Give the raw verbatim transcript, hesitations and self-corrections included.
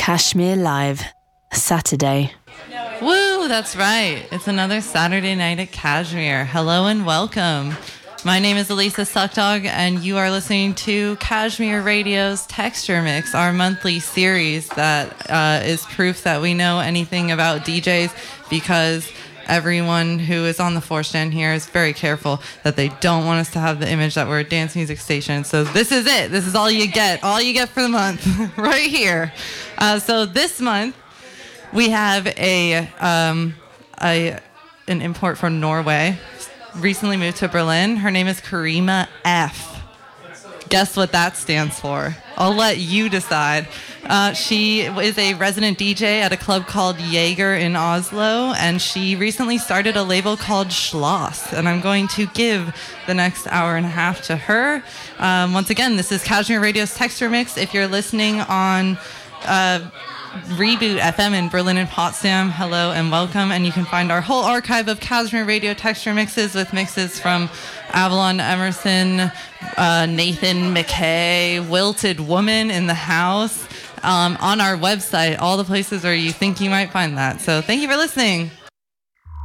Kashmir Live, Saturday. Woo, that's right. It's another Saturday night at Kashmir. Hello and welcome. My name is Elisa Suckdog, and you are listening to Kashmir Radio's Texture Mix, our monthly series that uh, is proof that we know anything about D Js, because everyone who is on the floor stand here is very careful that they don't want us to have the image that we're a dance music station. So this is it. This is all you get. All you get for the month right here. Uh, so this month we have a, um, a an import from Norway. Recently moved to Berlin. Her name is Karima F. Guess what that stands for? I'll let you decide. Uh, she is a resident D J at a club called Jaeger in Oslo, and she recently started a label called Schloss, and I'm going to give the next hour and a half to her. Um, once again, this is Kashmir Radio's Texture Mix. If you're listening on uh, Reboot F M in Berlin and Potsdam, hello and welcome, and you can find our whole archive of Kashmir Radio Texture Mixes with mixes from Avalon Emerson, uh, Nathan McKay, Wilted Woman in the House, um, on our website, all the places where you think you might find that. So thank you for listening.